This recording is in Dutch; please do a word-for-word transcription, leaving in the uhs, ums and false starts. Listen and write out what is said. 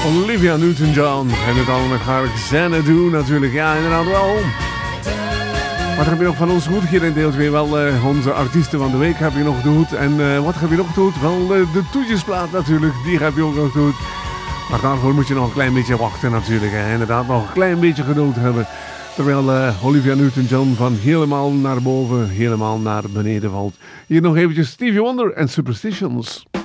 Olivia Newton-John. En het allemaal met haar Xanadu natuurlijk. Ja, inderdaad wel. Wat heb je nog van ons goed hier in deel twee? Wel, uh, onze artiesten van de week heb je nog goed. En uh, wat heb je nog goed? Wel, uh, de toetjesplaat natuurlijk. Die heb je ook nog goed. Maar daarvoor moet je nog een klein beetje wachten natuurlijk. Hè. Inderdaad, nog een klein beetje geduld hebben. Terwijl uh, Olivia Newton-John van helemaal naar boven, helemaal naar beneden valt. Hier nog eventjes Stevie Wonder en Superstitions.